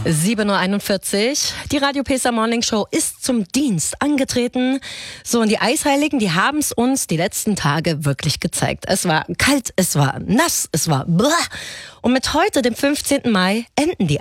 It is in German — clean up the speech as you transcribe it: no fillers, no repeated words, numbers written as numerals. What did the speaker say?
7:41 Uhr. Die Radio Pesa Morning Show ist zum Dienst angetreten. So, und die Eisheiligen, die haben es uns die letzten Tage wirklich gezeigt. Es war kalt, es war nass, es war blah. Und mit heute, dem 15. Mai, enden die